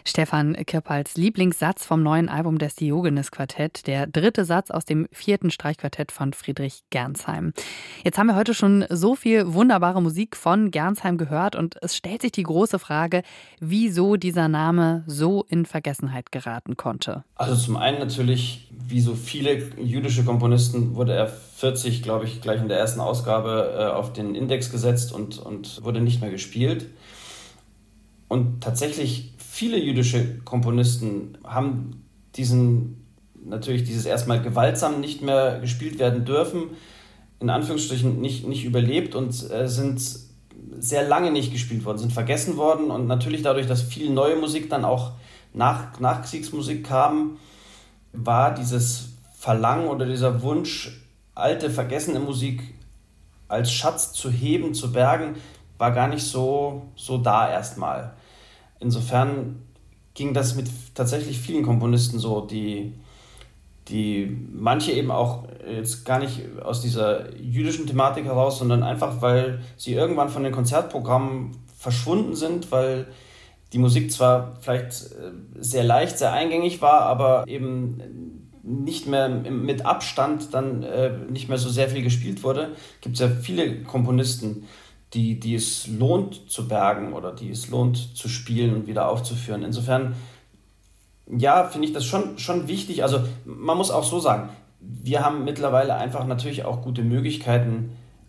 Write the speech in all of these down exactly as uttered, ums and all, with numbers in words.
Stefan Kirpals Lieblingssatz vom neuen Album des Diogenes-Quartett, der dritte Satz aus dem vierten Streichquartett von Friedrich Gernsheim. Jetzt haben wir heute schon so viel wunderbare Musik von Gernsheim gehört und es stellt sich die große Frage, wieso dieser Name so in Vergessenheit geraten konnte. Also zum einen natürlich, wie so viele jüdische Komponisten, wurde er vierzig, glaube ich, gleich in der ersten Ausgabe äh, auf den Index gesetzt und, und wurde nicht mehr gespielt. Und tatsächlich viele jüdische Komponisten haben diesen, natürlich dieses erstmal gewaltsam nicht mehr gespielt werden dürfen, in Anführungsstrichen nicht, nicht überlebt und äh, sind sehr lange nicht gespielt worden, sind vergessen worden und natürlich dadurch, dass viel neue Musik dann auch nach Nachkriegsmusik kam, war dieses Verlangen oder dieser Wunsch, alte, vergessene Musik als Schatz zu heben, zu bergen, war gar nicht so, so da erstmal. Insofern ging das mit tatsächlich vielen Komponisten so, die, die manche eben auch jetzt gar nicht aus dieser jüdischen Thematik heraus, sondern einfach, weil sie irgendwann von den Konzertprogrammen verschwunden sind, weil die Musik zwar vielleicht sehr leicht, sehr eingängig war, aber eben nicht mehr mit Abstand dann nicht mehr so sehr viel gespielt wurde. Gibt es ja viele Komponisten, die, die es lohnt zu bergen oder die es lohnt zu spielen und wieder aufzuführen. Insofern, ja, finde ich das schon, schon wichtig. Also man muss auch so sagen, wir haben mittlerweile einfach natürlich auch gute Möglichkeiten,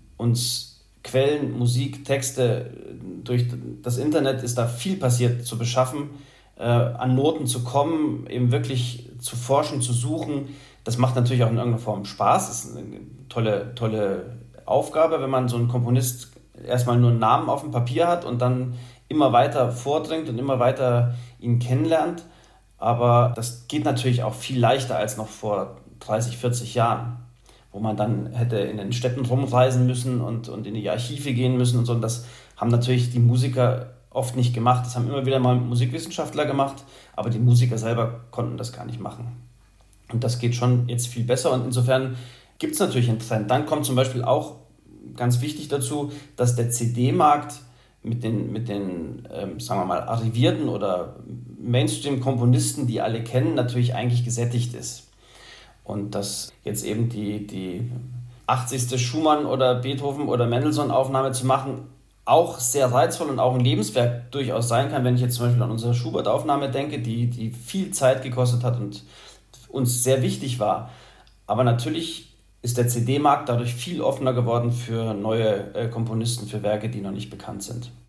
uns Quellen, Musik, Texte, durch das Internet ist da viel passiert, zu beschaffen, äh, an Noten zu kommen, eben wirklich zu forschen, zu suchen. Das macht natürlich auch in irgendeiner Form Spaß. Das ist eine tolle, tolle Aufgabe, wenn man so einen Komponist erstmal nur einen Namen auf dem Papier hat und dann immer weiter vordringt und immer weiter ihn kennenlernt. Aber das geht natürlich auch viel leichter als noch vor dreißig, vierzig Jahren, wo man dann hätte in den Städten rumreisen müssen und, und in die Archive gehen müssen und so. Und das haben natürlich die Musiker oft nicht gemacht. Das haben immer wieder mal Musikwissenschaftler gemacht, aber die Musiker selber konnten das gar nicht machen. Und das geht schon jetzt viel besser und insofern gibt es natürlich einen Trend. Dann kommt zum Beispiel auch ganz wichtig dazu, dass der C D-Markt mit den, mit den ähm, sagen wir mal, arrivierten oder Mainstream-Komponisten, die alle kennen, natürlich eigentlich gesättigt ist. Und dass jetzt eben die, die achtzigste Schumann- oder Beethoven- oder Mendelssohn-Aufnahme zu machen, auch sehr reizvoll und auch ein Lebenswerk durchaus sein kann, wenn ich jetzt zum Beispiel an unsere Schubert-Aufnahme denke, die, die viel Zeit gekostet hat und uns sehr wichtig war. Aber natürlich ist der C D-Markt dadurch viel offener geworden für neue äh, Komponisten, für Werke, die noch nicht bekannt sind.